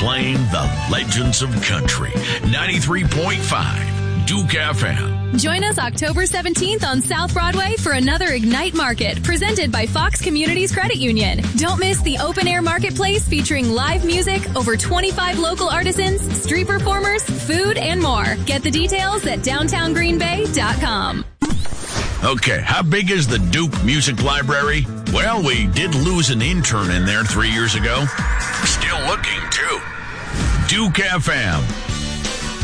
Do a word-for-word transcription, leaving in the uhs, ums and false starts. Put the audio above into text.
playing the legends of country. ninety-three point five Duke F M. Join us October seventeenth on South Broadway for another Ignite Market presented by Fox Communities Credit Union. Don't miss the open-air marketplace featuring live music, over twenty-five local artisans, street performers, food, and more. Get the details at downtown green bay dot com. Okay, how big is the Duke Music Library? Well, we did lose an intern in there three years ago. Still looking, too. Duke F M.